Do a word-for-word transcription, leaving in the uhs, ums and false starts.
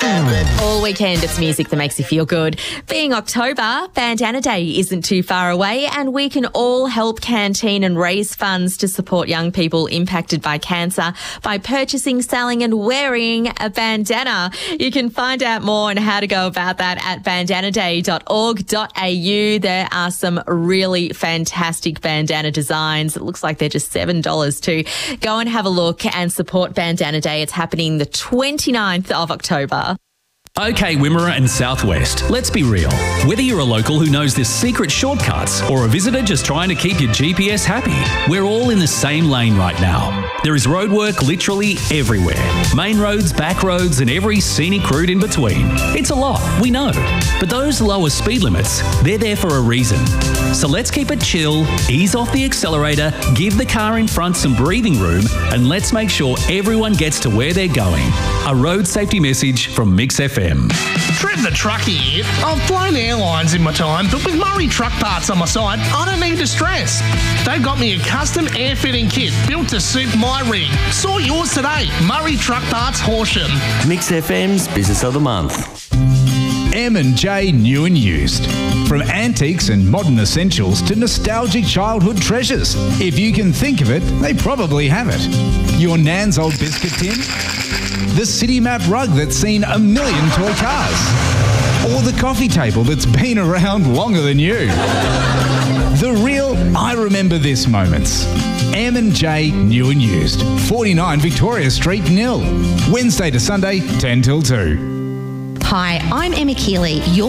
All weekend, it's music that makes you feel good. Being October, Bandana Day isn't too far away, and we can all help Canteen and raise funds to support young people impacted by cancer by purchasing, selling and wearing a bandana. You can find out more on how to go about that at bandana day dot org dot a u. There are some really fantastic bandana designs. It looks like they're just seven dollars too. Go and have a look and support Bandana Day. It's happening the twenty-ninth of October. Okay, Wimmera and Southwest, let's be real. Whether you're a local who knows the secret shortcuts or a visitor just trying to keep your G P S happy, we're all in the same lane right now. There is roadwork literally everywhere. Main roads, back roads and every scenic route in between. It's a lot, we know. But those lower speed limits, they're there for a reason. So let's keep it chill, ease off the accelerator, give the car in front some breathing room, and let's make sure everyone gets to where they're going. A road safety message from Mix F M. Trev the Trucker here. I've flown airlines in my time, but with Murray Truck Parts on my side, I don't need to stress. They've got me a custom air fitting kit built to suit my rig. Sort yours today. Murray Truck Parts, Horsham. Mix F M's Business of the Month. M and J New and Used. From antiques and modern essentials to nostalgic childhood treasures. If you can think of it, they probably have it. Your nan's old biscuit tin? The City Map rug that's seen a million toy cars? Or the coffee table that's been around longer than you? The real I remember this moments. M and J New and Used. forty-nine Victoria Street, Nil. Wednesday to Sunday, ten till two. Hi, I'm Emma Keeley. Your